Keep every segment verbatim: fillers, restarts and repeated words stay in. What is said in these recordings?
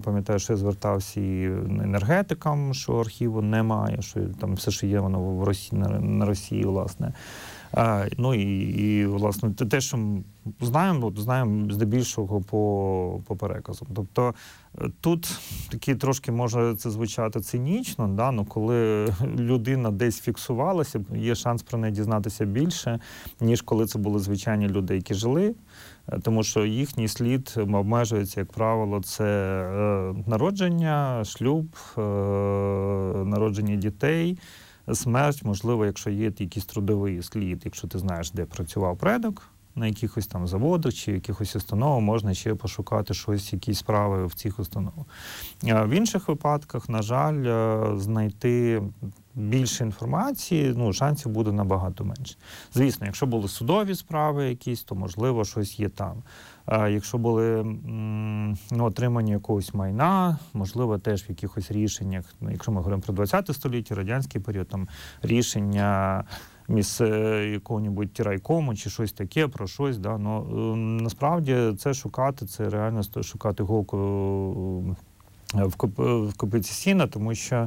пам'ятаю, що я звертався і енергетикам, що архіву немає, що там все, що є, воно в Росії, на Росії, власне. А, ну і, і, власне, те, що знаємо, знаємо здебільшого по, по переказам. Тобто тут такі трошки може це звучати цинічно, да? Ну, коли людина десь фіксувалася, є шанс про неї дізнатися більше, ніж коли це були звичайні люди, які жили. Тому що їхній слід обмежується, як правило, це е, народження, шлюб, е, народження дітей, смерть, можливо, якщо є якийсь трудовий слід, якщо ти знаєш, де працював предок, на якихось там заводах чи якихось установах, можна ще пошукати щось, якісь справи в цих установах. В інших випадках, на жаль, знайти більше інформації, ну, шансів буде набагато менше. Звісно, якщо були судові справи якісь, то, можливо, щось є там. А якщо були ну, отримання якогось майна, можливо, теж в якихось рішеннях, ну, якщо ми говоримо про двадцяте століття, радянський період, там рішення міс якого-небудь райкому чи щось таке, про щось, да, ну, насправді це шукати, це реально шукати голку в, коп, в копиці сіна, тому що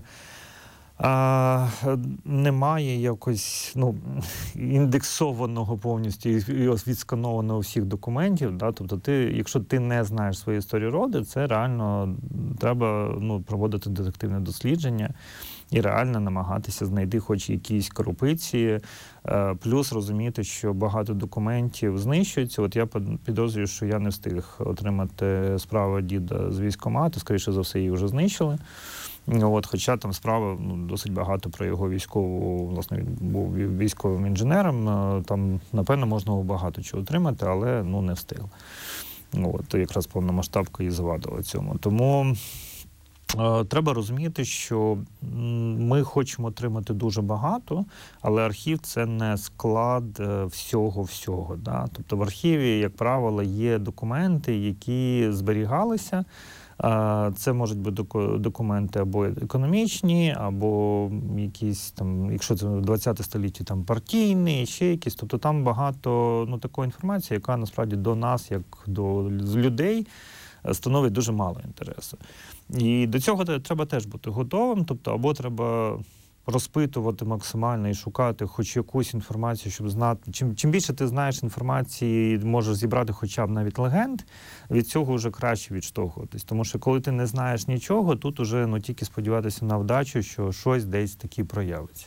А, немає якось ну, індексованого повністю і відсканованого всіх документів. Да? Тобто ти, якщо ти не знаєш свою історію роду, це реально треба ну, проводити детективне дослідження і реально намагатися знайти хоч якісь крупиці, плюс розуміти, що багато документів знищуються. От я підозрюю, що я не встиг отримати справу діда з військкомату, скоріше за все, її вже знищили. От, хоча там справа ну, досить багато про його військову, власне, він був військовим інженером, там, напевно, можна було багато чого отримати, але ну, не встиг. От, якраз повномасштабка і завадила цьому. Тому е, треба розуміти, що ми хочемо отримати дуже багато, але архів – це не склад всього-всього. Да? Тобто в архіві, як правило, є документи, які зберігалися. Це можуть бути документи або економічні, або якісь там, якщо це двадцяте століття, там партійні, ще якісь. Тобто там багато ну, такої інформації, яка насправді до нас, як до людей, становить дуже мало інтересу. І до цього треба теж бути готовим, тобто або треба розпитувати максимально і шукати хоч якусь інформацію, щоб знати. Чим, чим більше ти знаєш інформації, можеш зібрати хоча б навіть легенд, від цього вже краще відштовхуватись. Тому що коли ти не знаєш нічого, тут уже ну, тільки сподіватися на вдачу, що щось десь таки проявиться.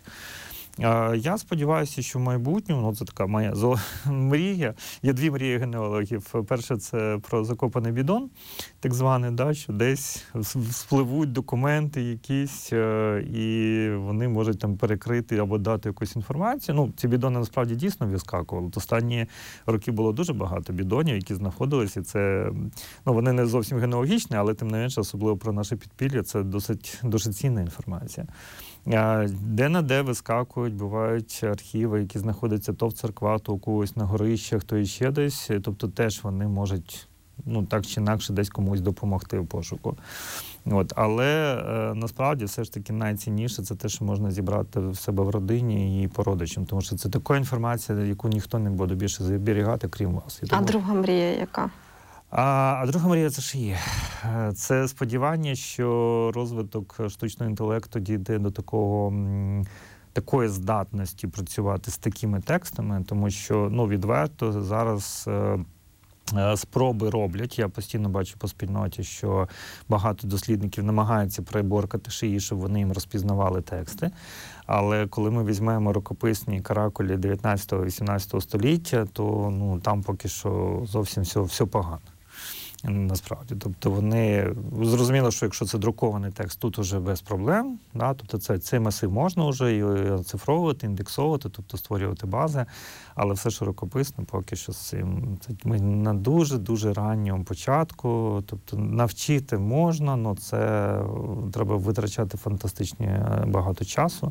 Я сподіваюся, що в майбутньому, ну це така моя мрія, є дві мрії генеалогів. Перше, це про закопаний бідон, так званий, да, що десь спливуть документи якісь, і вони можуть там перекрити або дати якусь інформацію. Ну, ці бідони насправді дійсно вискакували. Останні роки було дуже багато бідонів, які знаходилися, і це, ну, вони не зовсім генеалогічні, але тим не менше, особливо про наше підпілля, це досить, досить цінна інформація. Де-на-де вискакують, бувають архіви, які знаходяться то в церквах, то у когось на горищах, то іще десь. Тобто теж вони можуть, ну, так чи інакше, десь комусь допомогти в пошуку. От. Але е, насправді все ж таки найцінніше це те, що можна зібрати в себе в родині і по родичам. Тому що це така інформація, яку ніхто не буде більше зберігати, крім вас. І а тому... друга мрія яка? А, а друга мрія – це ж є. Це сподівання, що розвиток штучного інтелекту дійде до такого, такої здатності працювати з такими текстами, тому що, ну, відверто зараз е, е, спроби роблять. Я постійно бачу по спільноті, що багато дослідників намагаються приборкати шиї, щоб вони їм розпізнавали тексти. Але коли ми візьмемо рукописні каракулі дев'ятнадцятого-вісімнадцятого століття, то ну, там поки що зовсім все, все погано. Насправді, тобто вони зрозуміло, що якщо це друкований текст, тут уже без проблем, да? Тобто це, цей масив можна вже і оцифровувати, індексовувати, тобто створювати бази, але все, що рукописне, поки що з цим ми на дуже-дуже ранньому початку, тобто навчити можна, але це треба витрачати фантастичні багато часу,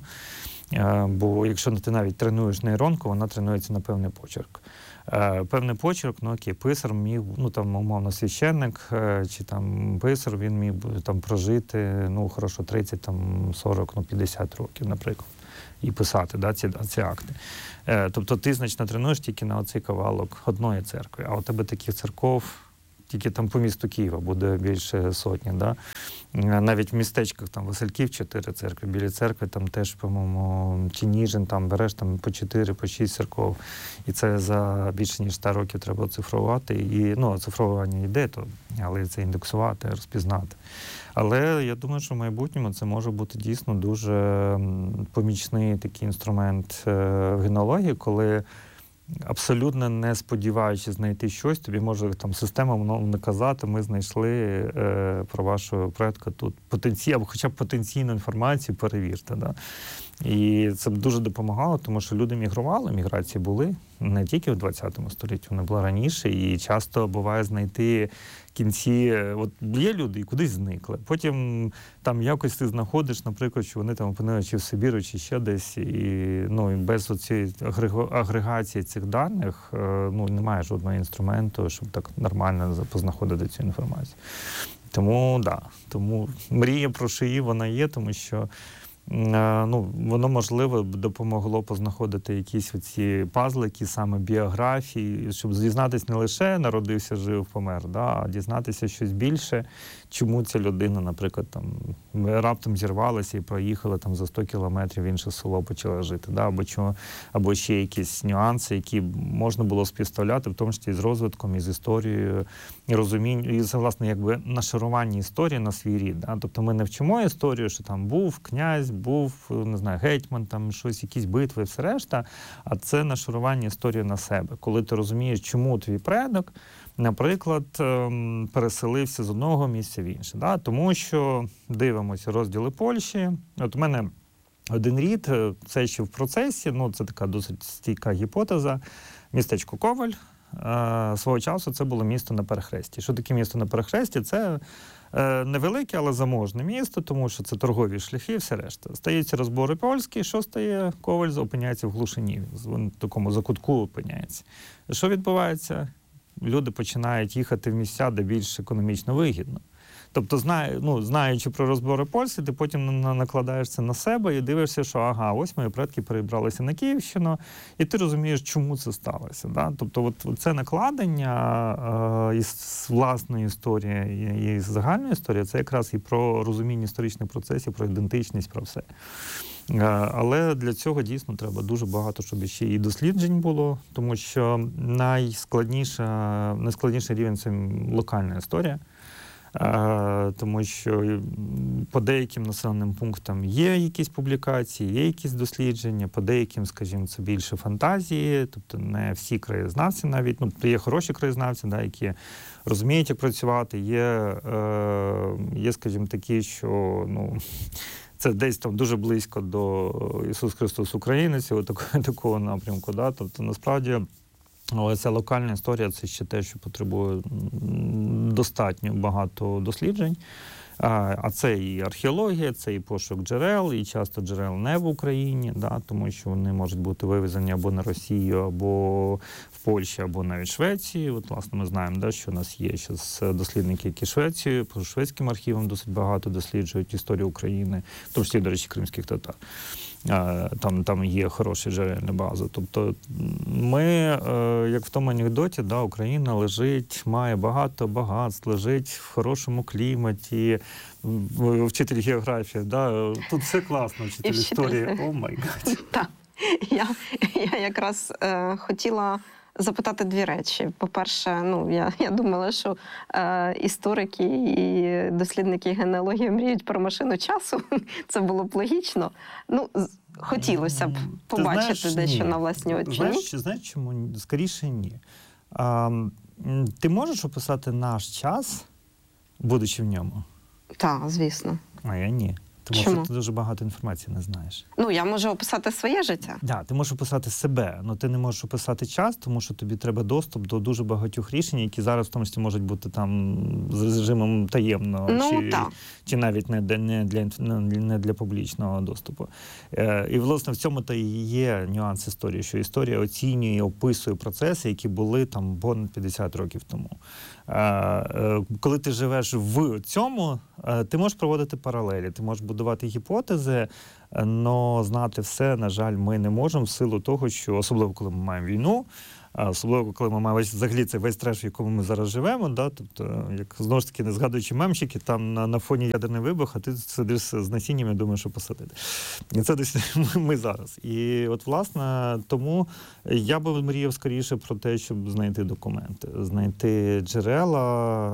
бо якщо ти навіть тренуєш нейронку, вона тренується на певний почерк. Певний почерк, ну окей, писар міг, ну там, умовно, священник чи там писар, він міг там прожити, ну, хорошо, тридцять, там, сорок, ну, п'ятдесят років, наприклад, і писати, да, ці, ці акти. Тобто ти, значно, тренуєш тільки на оцей кавалок одної церкви, а у тебе таких церков тільки там по місту Києва буде більше сотні, да? Навіть в містечках, там Васильків, чотири церкви, біля церкви, там теж, по-моєму, чи Ніжин, там береш там по чотири, по шість церков, і це за більше ніж сто років треба оцифрувати, і, ну, оцифровування йде, то, але це індексувати, розпізнати. Але я думаю, що в майбутньому це може бути дійсно дуже помічний такий інструмент в генеалогії, коли абсолютно не сподіваючись знайти щось, тобі може там система наказати, ми знайшли е, про вашого предка тут потенційно, або хоча б потенційну інформацію, перевірте. Да? І це дуже допомагало, тому що люди мігрували, міграції були не тільки в двадцятому столітті, вони були раніше, і часто буває знайти кінці, от є люди і кудись зникли. Потім там якось ти знаходиш, наприклад, що вони там опинилися чи в Сибіру, чи ще десь, і, ну, і без оцієї агрегації цих даних, ну, немає жодного інструменту, щоб так нормально познаходити цю інформацію. Тому, да, тому мрія про ШИІ, вона є, тому що ну, воно, можливо, допомогло познаходити якісь оці пазлики, саме біографії, щоб дізнатися не лише народився, жив, помер, да, а дізнатися щось більше, чому ця людина, наприклад, там, раптом зірвалася і проїхала там за сто кілометрів в інше село, почала жити, да, або, чого, або ще якісь нюанси, які можна було співставляти, в тому числі з розвитком, і з історією, і розумінням, і це, власне, якби нашарування історії на свій рід. Да? Тобто ми не вчимо історію, що там був князь, був, не знаю, гетьман, там щось, якісь битви, все решта, а це нашарування історії на себе. Коли ти розумієш, чому твій предок, наприклад, переселився з одного місця в інше. Да? Тому що, дивимося, розділи Польщі. От у мене один рід, це ще в процесі, ну це така досить стійка гіпотеза, містечко Коваль. Свого часу це було місто на перехресті. Що таке місто на перехресті? Це невелике, але заможне місто, тому що це торгові шляхи, все решта. Стаються розбори польські, що стає? Коваль опиняється в глушині, в такому закутку опиняється. Що відбувається? Люди починають їхати в місця, де більш економічно вигідно. Тобто, знає, ну, знаючи про розбори Польщі, ти потім накладаєш це на себе і дивишся, що ага, ось мої предки перебралися на Київщину, і ти розумієш, чому це сталося. Да? Тобто от, це накладення е, із власної історії і, і з загальної історії, це якраз і про розуміння історичних процесів, про ідентичність, про все. Е, але для цього дійсно треба дуже багато, щоб ще і досліджень було, тому що найскладніша, найскладніший рівень – це локальна історія. Тому що по деяким населеним пунктам є якісь публікації, є якісь дослідження, по деяким, скажімо, це більше фантазії, тобто не всі краєзнавці навіть, ну, є хороші краєзнавці, да, які розуміють, як працювати, є, е, є, скажімо, такі, що, ну, це десь там дуже близько до Ісус Христос Українець, такого, такого напрямку, да, тобто насправді. Але ця локальна історія – це ще те, що потребує достатньо багато досліджень. А це і археологія, це і пошук джерел, і часто джерел не в Україні, да, тому що вони можуть бути вивезені або на Росію, або в Польщі, або навіть Швеції. От, власне, ми знаємо, да, що у нас є зараз дослідники, які Швецію, по шведським архівам досить багато досліджують історію України, в тому числі, до речі, кримських татар. Там, там є хороша джерельна база. Тобто ми, як в тому анекдоті, да, Україна лежить, має багато багатств, лежить в хорошому кліматі, вчитель географії, да, тут все класно, вчитель історії. О май гад. Так, я, я якраз е, хотіла запитати дві речі. По-перше, ну, я, я думала, що е, історики і дослідники генеалогії мріють про машину часу. Це було б логічно. Ну, хотілося б побачити знаєш, дещо ні. на власні очі. Знаєш, знаєш чому? Скоріше ні. А, ти можеш описати наш час, будучи в ньому? Так, звісно. А я ні. Тому Чому? що ти дуже багато інформації не знаєш. Ну, я можу описати своє життя. Так, да, ти можеш описати себе, але ти не можеш описати час, тому що тобі треба доступ до дуже багатьох рішень, які зараз в тому числі можуть бути там з режимом таємного, ну, чи, так. чи навіть не для, не, для, не для публічного доступу. Е, і, власне, в цьому то і є нюанс історії, що історія оцінює і описує процеси, які були там понад п'ятдесят років тому. Е, е, коли ти живеш в цьому, е, ти можеш проводити паралелі, ти можеш будувати гіпотези, але знати все, на жаль, ми не можемо в силу того, що, особливо коли ми маємо війну, А особливо, коли ми маємо взагалі це весь треш, в якому ми зараз живемо, да? Тобто, як знову ж таки, не згадуючи мемчики, там на, на фоні ядерний вибух, а ти сидиш з насінням і думаєш, що посадити. І це десь ми зараз. І от, власне, тому я би мріяв скоріше про те, щоб знайти документи, знайти джерела,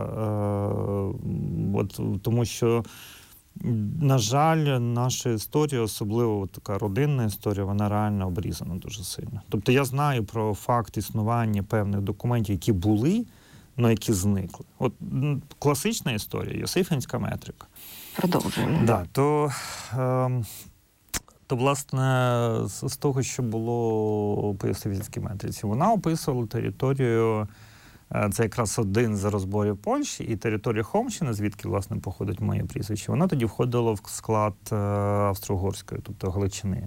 е- от, тому що, на жаль, наша історія, особливо така родинна історія, вона реально обрізана дуже сильно. Тобто я знаю про факт існування певних документів, які були, але які зникли. От класична історія, Йосифінська метрика. Продовжуємо. Да, то, е, то, власне, з, з того, що було по Йосифінській метриці, вона описувала територію. Це якраз один з розборів Польщі, і територія Хомщини, звідки, власне, походить моє прізвище, вона тоді входила в склад Австро-Угорської, тобто Галичини.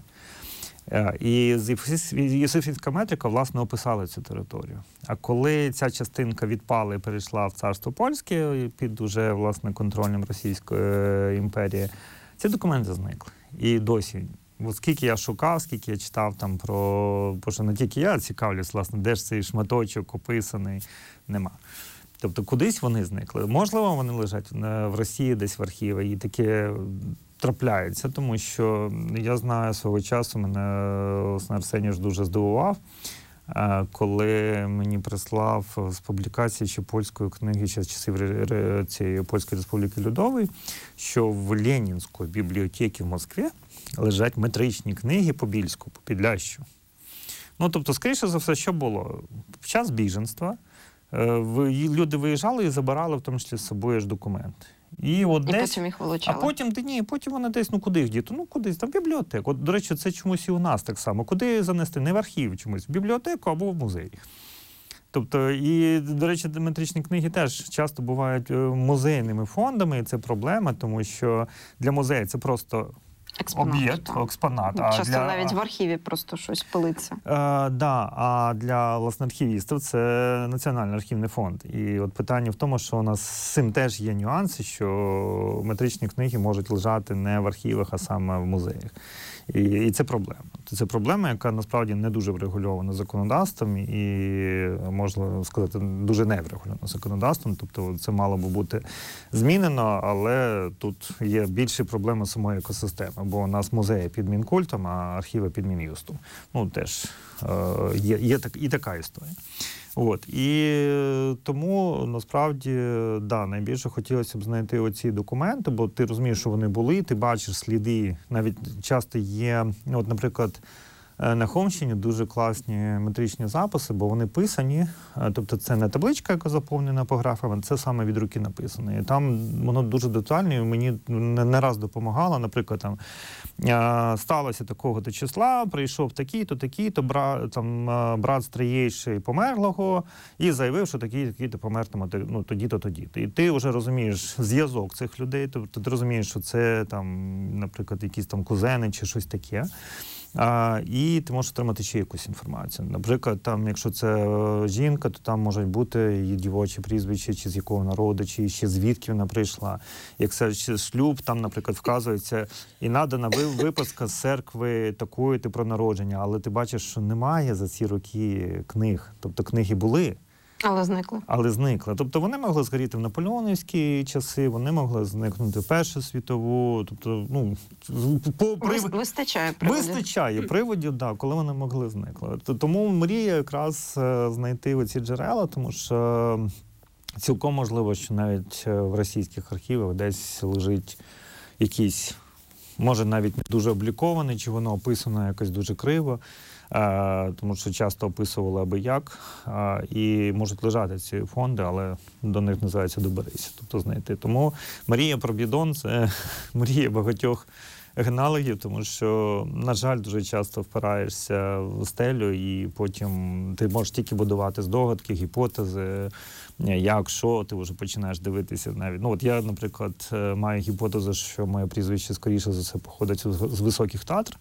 І Йосифінська метрика, власне, описала цю територію. А коли ця частинка відпала і перейшла в царство польське під уже, власне, контролем Російської імперії, ці документи зникли. І досі. От скільки я шукав, скільки я читав там про... Бо що не тільки я цікавлюсь, власне, де ж цей шматочок описаний, нема. Тобто кудись вони зникли. Можливо, вони лежать в Росії десь в архіві, і таке трапляється, тому що я знаю свого часу, мене Арсеній ж дуже здивував, коли мені прислав з публікації ще польської книги, ще з часів цієї Польської Республіки Людової, що в Ленінській бібліотеці в Москві лежать метричні книги по Більську, по Підлящу. Ну, тобто, скоріше за все, що було? В час біженства люди виїжджали і забирали, в тому числі, з собою ж документи. І, от і десь, потім їх вилучали. А потім, ні, потім вони десь, ну куди їх діти? Ну кудись, там в бібліотеку. От, до речі, це чомусь і у нас так само. Куди занести? Не в архів чомусь, в бібліотеку або в музей. Тобто, і, до речі, метричні книги теж часто бувають музейними фондами, і це проблема, тому що для музею це просто Експонат, об'єкт, так. експонат. Часто а для... навіть в архіві просто щось пилиться. А, да, а для, власне, архівістів це Національний архівний фонд. І от питання в тому, що у нас з цим теж є нюанси, що метричні книги можуть лежати не в архівах, а саме в музеях. І, і це проблема. Це проблема, яка насправді не дуже врегульована законодавством і, можна сказати, дуже не врегульована законодавством. Тобто це мало би бути змінено, але тут є більші проблеми самої екосистеми. Бо у нас музеї під Мінкультом, а архіви під Мін'юстом. Ну, теж е, є, є так, і така історія. От. І тому, насправді, да, найбільше хотілося б знайти оці документи, бо ти розумієш, що вони були, ти бачиш сліди. Навіть часто є, от, наприклад, на Хомщині дуже класні метричні записи, бо вони писані, тобто це не табличка, яка заповнена апографами, це саме від руки написано. І там воно дуже детально, і мені не раз допомагало. Наприклад, там сталося такого-то числа, прийшов такий-то, такий-то, брат, там, брат старіший померлого, і заявив, що такий-то помер там, ну, тоді-то, тоді-то. І ти вже розумієш зв'язок цих людей, тобто ти розумієш, що це, там, наприклад, якісь там кузени чи щось таке. А, і ти можеш отримати ще якусь інформацію. Наприклад, там, якщо це жінка, то там можуть бути її дівочі прізвища, чи з якого народу, чи ще звідки вона прийшла. Як це шлюб, там, наприклад, вказується, і надана виписка з церкви такої-то про народження, але ти бачиш, що немає за ці роки книг. Тобто книги були, але зникли. Але зникли. Тобто вони могли згоріти в наполеонівські часи, вони могли зникнути в Першу світову. Тобто, ну, по прив... вистачає приводів. Вистачає приводів, да, коли вони могли зникнути. Тому мрія якраз знайти оці джерела, тому що цілком можливо, що навіть в російських архівах десь лежить якийсь, може навіть не дуже облікований, чи воно описано якось дуже криво. А, тому що часто описували аби як, а, і можуть лежати ці фонди, але до них називається доберися, тобто знайти. Тому мрія про бідон – це мрія багатьох генеалогів, тому що, на жаль, дуже часто впираєшся в стелю, і потім ти можеш тільки будувати здогадки, гіпотези, як, що, ти вже починаєш дивитися навіть. Ну, от я, наприклад, маю гіпотезу, що моє прізвище, скоріше за все, походить з Високих Татр.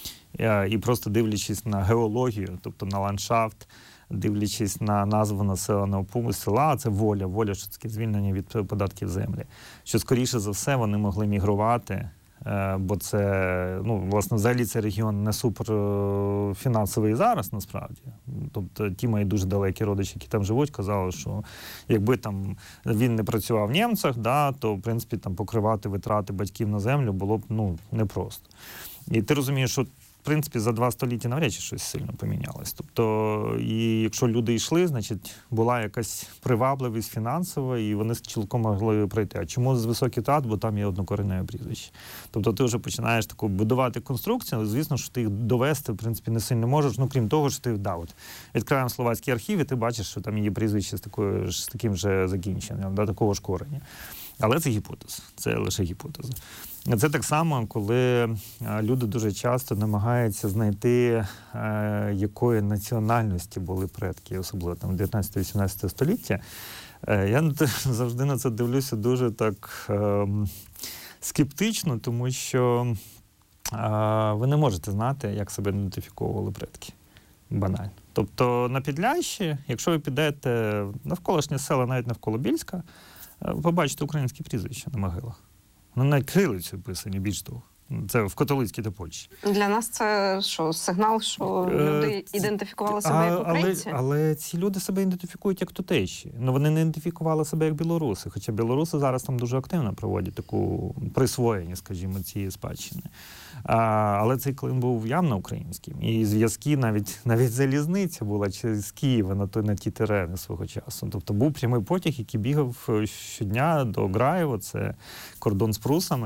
І просто дивлячись на геологію, тобто на ландшафт, дивлячись на назву населеного пункту села, це воля, воля, що таке звільнення від податків землі, що, скоріше за все, вони могли мігрувати Е, бо це, ну, власне, взагалі цей регіон не супер е, фінансовий зараз, насправді. Тобто ті мої дуже далекі родичі, які там живуть, казали, що якби там він не працював в німцях, да, то, в принципі, там покривати витрати батьків на землю було б, ну, непросто. І ти розумієш, що в принципі, за два століття навряд чи щось сильно помінялось. Тобто, і якщо люди йшли, значить, була якась привабливість фінансова, і вони цілком могли пройти. А чому з високий театр? Бо там є однокоренне прізвище. Тобто ти вже починаєш таку будувати конструкцію, але, звісно, що ти їх довести, в принципі, не сильно можеш. Ну, крім того, що ти, да, от, відкриваємо словацький архів, і ти бачиш, що там є прізвище з, такою, з таким же закінченням, да, такого ж корення. Але це гіпотеза, це лише гіпотеза. Це так само, коли люди дуже часто намагаються знайти, е, якої національності були предки, особливо там дев'ятнадцяте-вісімнадцяте століття. Е, я завжди на це дивлюся дуже так е, скептично, тому що е, ви не можете знати, як себе ідентифіковували предки. Банально. Тобто на Підлящі, якщо ви підете навколишні села, навіть навколо Більська, ви побачите українські прізвища на могилах. Ну, навіть кирилицею писані, більш того. Це в католицькій та Польщі. Для нас це що, сигнал, що люди ідентифікували себе а, як українці? Але, але ці люди себе ідентифікують як тутейші. Ну, вони не ідентифікували себе як білоруси. Хоча білоруси зараз там дуже активно проводять таку присвоєння, скажімо, цієї спадщини. А, але цей клин був явно українським. І зв'язки, навіть, навіть залізниця була з Києва на, той, на ті терени свого часу. Тобто був прямий потяг, який бігав щодня до Граєва, це кордон з прусами.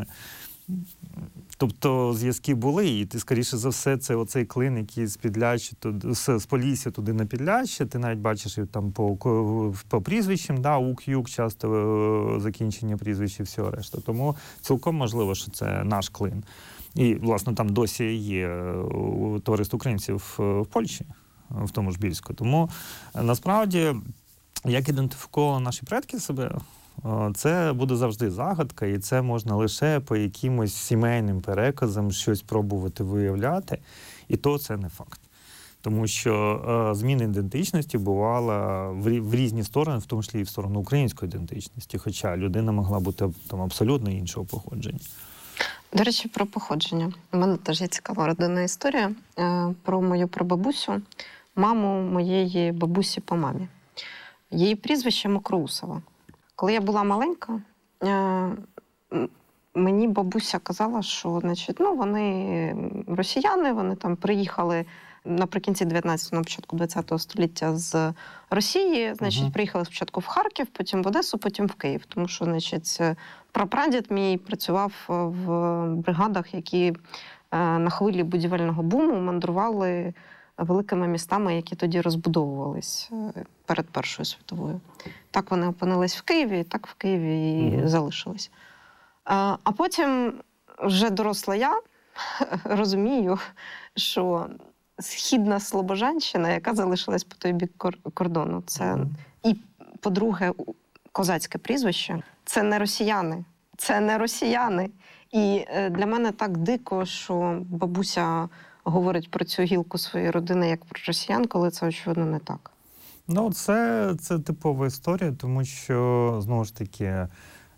Тобто зв'язки були, і ти, скоріше за все, це оцей клин, який з Підляща, з, з Полісся туди на Підляща, ти навіть бачиш і там по, по прізвищам, да, Ук-Юк, часто е, закінчення прізвищ і все решта. Тому цілком можливо, що це наш клин. І, власне, там досі є товариство українців в Польщі, в тому ж Більську. Тому, насправді, як ідентифікували наші предки себе, це буде завжди загадка, і це можна лише по якимось сімейним переказам щось пробувати виявляти, і то це не факт. Тому що е, зміна ідентичності бувала в, в різні сторони, в тому числі і в сторону української ідентичності, хоча людина могла бути там абсолютно іншого походження. До речі, про походження. У мене теж є цікава родинна історія е, про мою прабабусю, маму моєї бабусі по мамі. Її прізвище Мокроусова. Коли я була маленька, е, мені бабуся казала, що, значить, ну, вони росіяни, вони там приїхали наприкінці дев'ятнадцятого, на початку ХХ століття з Росії, значить, uh-huh. приїхали спочатку в Харків, потім в Одесу, потім в Київ. Тому що, значить, прапрадід мій працював в бригадах, які на хвилі будівельного буму мандрували великими містами, які тоді розбудовувались перед Першою світовою. Так вони опинились в Києві, так в Києві і uh-huh. залишились. А потім вже доросла я розумію, що Східна Слобожанщина, яка залишилась по той бік кордону, це uh-huh. і, по-друге, козацьке прізвище, це не росіяни. Це не росіяни. І для мене так дико, що бабуся говорить про цю гілку своєї родини як про росіян, коли це, очевидно, не так. Ну, це, це типова історія, тому що, знову ж таки,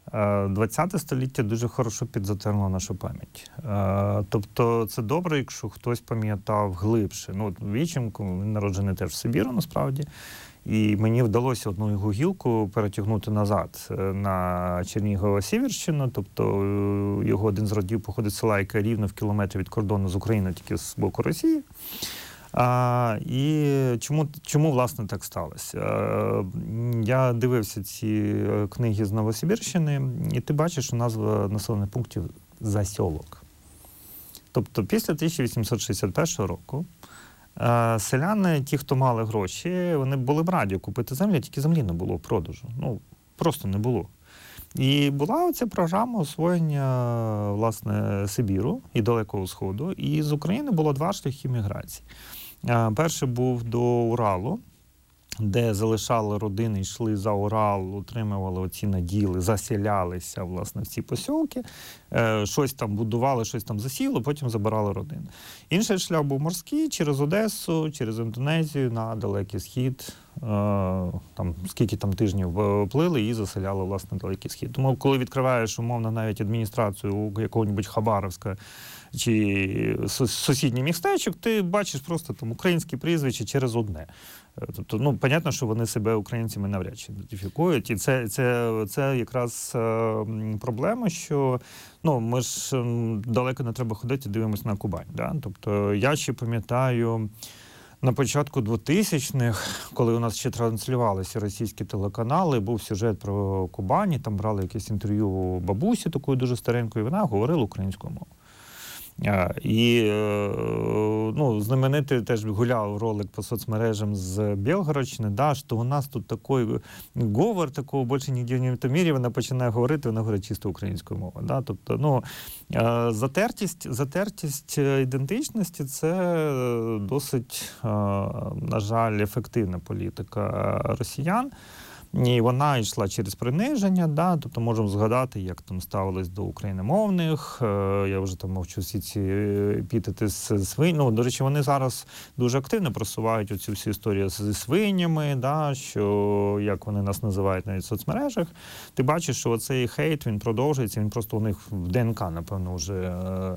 ХХ століття дуже хорошо підзатерло нашу пам'ять. Тобто це добре, якщо хтось пам'ятав глибше. Ну, Віченко, він народжений теж в Сибіру, насправді. І мені вдалося одну його гілку перетягнути назад на Чернігово-Сіверщину. Тобто його один з родів походить з села, яке рівно в кілометрі від кордону з Україною, тільки з боку Росії. А, і чому, чому, власне, так сталося? А, я дивився ці книги з Новосибірщини, і ти бачиш, що назва населених пунктів «засьолок». Тобто після тисяча вісімсот шістдесят першого року а, селяни, ті, хто мали гроші, вони були б раді купити землю, тільки землі не було в продажу. Ну, просто не було. І була оця програма освоєння, власне, Сибіру і Далекого Сходу. І з України було два шляхи міграції. Перший був до Уралу, де залишали родини, йшли за Урал, отримували оці наділи, засілялися, власне, в ці посілки, щось там будували, щось там засіло, потім забирали родини. Інший шлях був морський, через Одесу, через Індонезію, на Далекий Схід, там, скільки там тижнів плили і заселяли, власне, Далекий Схід. Тому, коли відкриваєш, умовно, навіть адміністрацію якого-небудь Хабаровська чи сусідній містечок, ти бачиш просто там українські прізвища через одне. Тобто, ну, понятно, що вони себе українцями навряд чи ідентифікують. І це, це, це якраз е, проблема, що ну, ми ж далеко не треба ходити, дивимося на Кубань. Да? Тобто, я ще пам'ятаю, на початку двохтисячних, коли у нас ще транслювалися російські телеканали, був сюжет про Кубань, і там брали якесь інтерв'ю у бабусі, такої дуже старенької, вона говорила українською мовою. І ну, знаменитий теж гуляв ролик по соцмережам з Білгородщини, да, що у нас тут такий говор, такого більше ніде не в мірі, вона починає говорити, вона говорить чисто українською мовою. Да? Тобто, ну, затертість, затертість ідентичності – це досить, на жаль, ефективна політика росіян. І вона йшла через приниження, да, тобто можемо згадати, як там ставились до україномовних, я вже там мовчу всі ці епітети з свинь. Ну, до речі, вони зараз дуже активно просувають оцю всю історію зі свинями, да, що, як вони нас називають навіть в соцмережах. Ти бачиш, що оцей хейт, він продовжується, він просто у них в ДНК, напевно, вже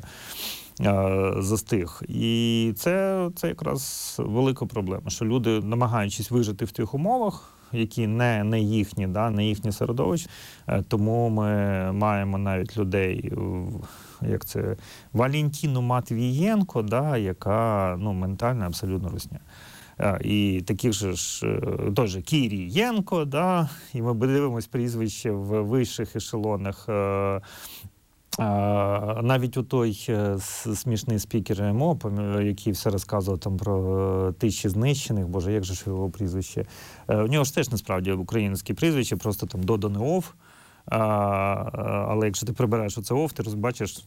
застиг. І це, це якраз велика проблема, що люди, намагаючись вижити в тих умовах, які не, не їхні, да, не їхнє середовище. Тому ми маємо навіть людей, як це, Валентину Матвієнко, да, яка ну, ментально абсолютно русня. І таких же ж, той же Кірієнко, да, і ми дивимося прізвище в вищих ешелонах. Навіть у той смішний спікер ЕМО, який все розказував там про тисячі знищених, боже, як же ж його прізвище. У нього ж теж насправді українське прізвище, просто там доданий ов. Але якщо ти прибереш оце ов, ти розбачиш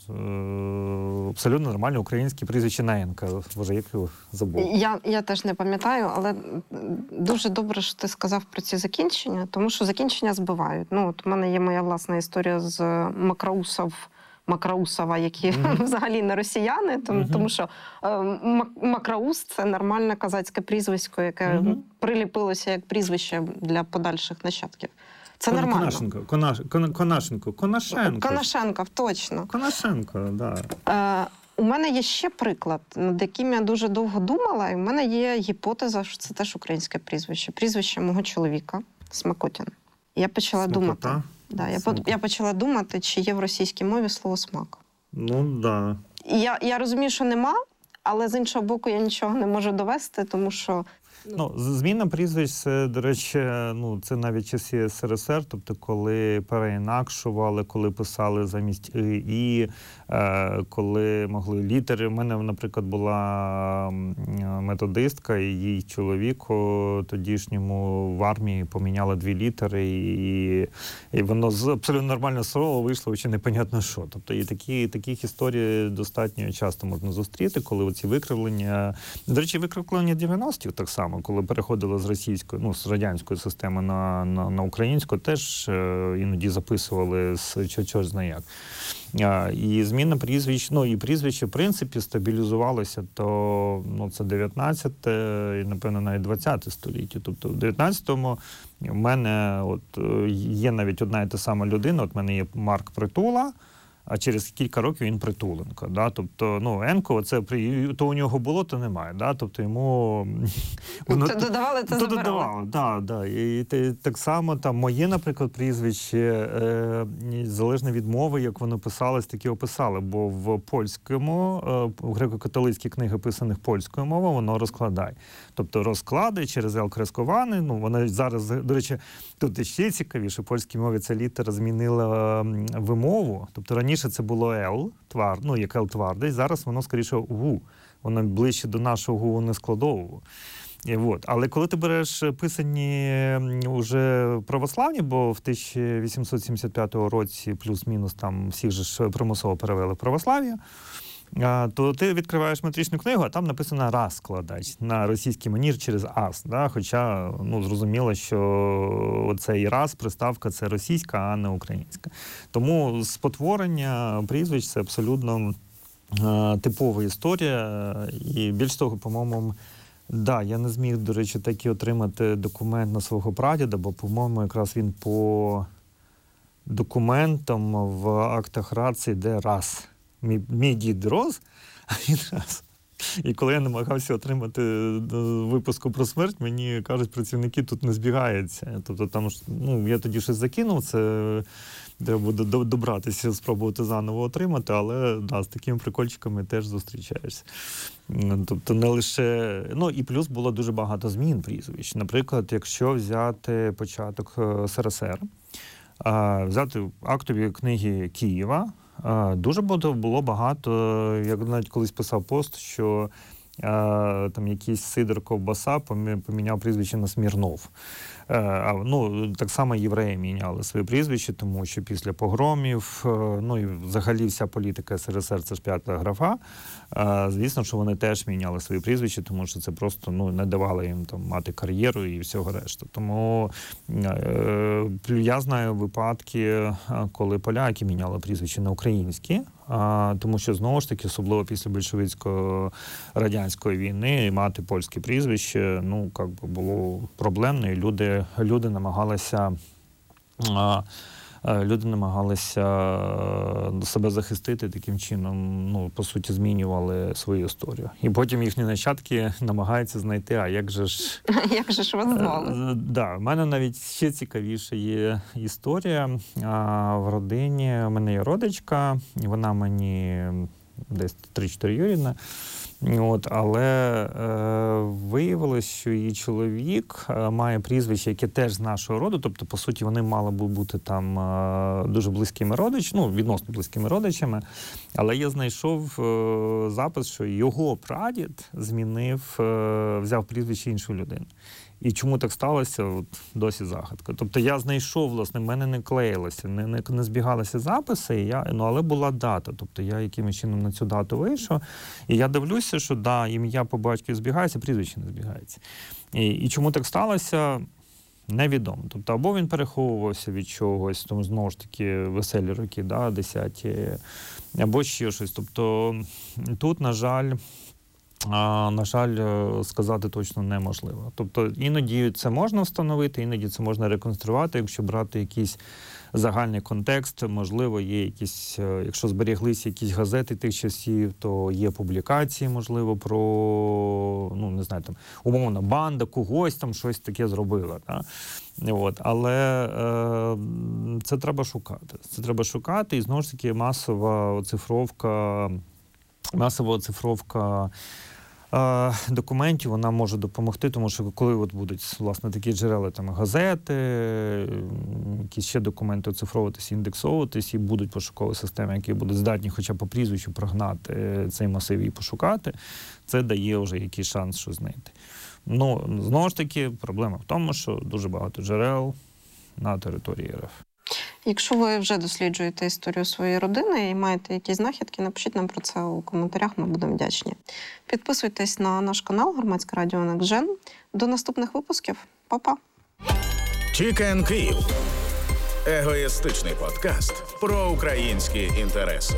абсолютно нормальне українське прізвище Наєнка. Боже, як його забув. Я, я теж не пам'ятаю, але дуже добре, що ти сказав про ці закінчення, тому що закінчення збивають. Ну, от у мене є моя власна історія з Макроусов, Макроусова, які mm-hmm. взагалі не росіяни, тому, mm-hmm. тому що е, Макроус – це нормальне казацьке прізвисько, яке mm-hmm. приліпилося як прізвище для подальших нащадків. Це Кон, нормально. Конашенко, Конаш, Кон, Конашенко, Конашенко. Конашенко, точно. Конашенко, да. Е, у мене є ще приклад, над яким я дуже довго думала, і в мене є гіпотеза, що це теж українське прізвище. Прізвище мого чоловіка – Смакотін. Я почала Смакота? думати. Да, я, по, я почала думати, чи є в російській мові слово «смак». Ну, да. І я, я розумію, що нема, але з іншого боку я нічого не можу довести, тому що... Ну, зміна прізвищ, це, до речі, ну, це навіть часи СРСР, тобто коли переінакшували, коли писали замість «и», «і», е, коли могли літери. У мене, наприклад, була методистка, і їй чоловіку тодішньому в армії поміняли дві літери, і, і воно з абсолютно нормального слова вийшло, чи непонятно що. Тобто і такі, таких історій достатньо часто можна зустріти, коли оці викривлення... До речі, викривлення дев'яностих так само, коли переходили з російської, ну, з радянської системи на, на, на українську, теж е, іноді записували з чого ж знає як. А, і зміна прізвищ, ну, і прізвище, в принципі, стабілізувалося, то, ну, це дев'ятнадцяте і, напевно, навіть двадцяте століття. Тобто в дев'ятнадцятому в мене от, є навіть одна і та сама людина, от в мене є Марк Притула, а через кілька років він Притуленко. Да? Тобто, ну, Енко, це, то у нього було, то немає. Да? Тобто йому... Воно, то додавали, то забирали. Додавали, да, да. І, і так само там моє, наприклад, прізвище, е, залежно від мови, як воно писалось, таке описали. Бо в польському, е, в греко-католицькій книги, писаних польською мовою, воно розкладає. Тобто розклади через «л» кресковане, ну, воно зараз, до речі, тут ще цікавіше, в польській мові ця літера змінила вимову. Тобто раніше це було «л», твар, ну, як «л» твардий, зараз воно, скоріше, «гу». Воно ближче до нашого «гу» нескладового. І от. Але коли ти береш писані вже православні, бо в тисяча вісімсот сімдесят п'ятому році плюс-мінус там всіх же ж примусово перевели в православ'я, то ти відкриваєш метричну книгу, а там написано «розкладач» на російський манір через «ас». Да? Хоча, ну, зрозуміло, що цей «раз» приставка – це російська, а не українська. Тому спотворення прізвищ – це абсолютно типова історія. І більш того, по-моєму, Да, я не зміг, до речі, таки отримати документ на свого прадіда, бо, по-моєму, якраз він по документам в актах рації йде раз. Мій, мій дід рос, а він раз. І коли я намагався отримати випуску про смерть, мені кажуть, працівники тут не збігаються. Тобто там, ну, я тоді щось закинув, це треба буде добратися, спробувати заново отримати, але да, з такими прикольчиками теж зустрічаєшся. Тобто не лише... Ну і плюс було дуже багато змін прізвищ. Наприклад, якщо взяти початок ес ер ес ер, взяти актові книги Києва, дуже було багато, я навіть колись писав пост, що а, там якийсь Сидор Ковбаса поміняв прізвище на Смірнов. А, ну, так само євреї міняли своє прізвище, тому що після погромів, ну і взагалі вся політика ес ер ес ер – це ж п'ята графа. А, звісно, що вони теж міняли своє прізвище, тому що це просто, ну, не давало їм там мати кар'єру і всього решта. Тому е, я знаю випадки, коли поляки міняли прізвище на українські, а, тому що, знову ж таки, особливо після більшовицько-радянської війни, мати польське прізвище, ну, як би було проблемно, і люди, люди намагалися а, люди намагалися себе захистити таким чином, ну, по суті, змінювали свою історію. І потім їхні нащадки намагаються знайти, а як же ж... Як же ж вас звали? Так, да, в мене навіть ще цікавіша є історія. А, в родині у мене є родичка, і вона мені десь три-чотириюрідна. От, але е, виявилось, що її чоловік е, має прізвище, яке теж з нашого роду, тобто, по суті, вони мали б бути там е, дуже близькими родичами, ну, відносно близькими родичами, але я знайшов е, запис, що його прадід змінив, е, взяв прізвище іншої людини. І чому так сталося, от досі загадка. Тобто я знайшов, власне, в мене не клеїлося, не, не, не збігалися записи, і я, ну, але була дата. Тобто я якимось чином на цю дату вийшов, і я дивлюся, що да, ім'я по батькові збігається, прізвище не збігається. І, і чому так сталося, невідомо. Тобто або він переховувався від чогось, тому знову ж таки веселі роки, да, десяті, або ще щось. Тобто тут, на жаль, А, на жаль, сказати точно неможливо. Тобто іноді це можна встановити, іноді це можна реконструювати, якщо брати якийсь загальний контекст, можливо, є якісь, якщо зберіглися якісь газети тих часів, то є публікації, можливо, про, ну, не знаю, там, умовно, банда когось там щось таке зробила. Да? От. Але е, це треба шукати. Це треба шукати, і знову ж таки масова оцифровка, масова оцифровка документів, вона може допомогти, тому що коли от будуть, власне, такі джерела, там, газети, якісь ще документи оцифровуватися, індексовуватись, і будуть пошукові системи, які будуть здатні хоча б по прізвищу прогнати цей масив і пошукати, це дає вже якийсь шанс щось знайти. Ну, знову ж таки, проблема в тому, що дуже багато джерел на території РФ. Якщо ви вже досліджуєте історію своєї родини і маєте якісь знахідки, напишіть нам про це у коментарях, ми будемо вдячні. Підписуйтесь на наш канал Громадське радіо «Некстжен». До наступних випусків. Па-па! Чікен Київ. Егоїстичний подкаст про українські інтереси.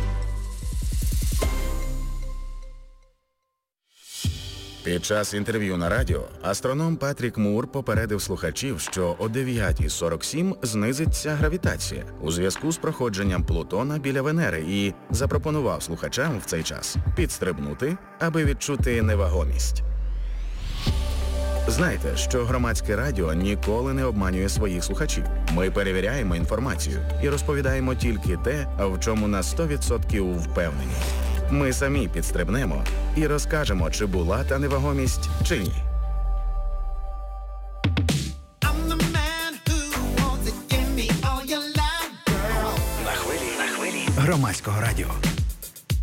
Під час інтерв'ю на радіо астроном Патрік Мур попередив слухачів, що о дев'ята сорок сім знизиться гравітація у зв'язку з проходженням Плутона біля Венери і запропонував слухачам в цей час підстрибнути, аби відчути невагомість. Знайте, що Громадське радіо ніколи не обманює своїх слухачів. Ми перевіряємо інформацію і розповідаємо тільки те, в чому на сто відсотків впевнені. Ми самі підстрибнемо і розкажемо, чи була та невагомість, чи ні. На хвилі, на хвилі Громадського радіо.